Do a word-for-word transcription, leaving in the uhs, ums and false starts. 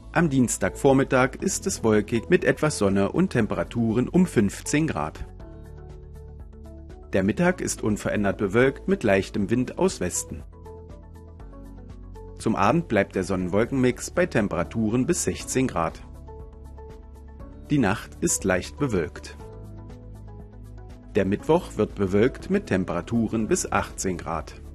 Am Dienstagvormittag ist es wolkig mit etwas Sonne und Temperaturen um fünfzehn Grad. Der Mittag ist unverändert bewölkt mit leichtem Wind aus Westen. Zum Abend bleibt der Sonn-Wolken-Mix bei Temperaturen bis sechzehn Grad. Die Nacht ist leicht bewölkt. Der Mittwoch wird bewölkt mit Temperaturen bis achtzehn Grad.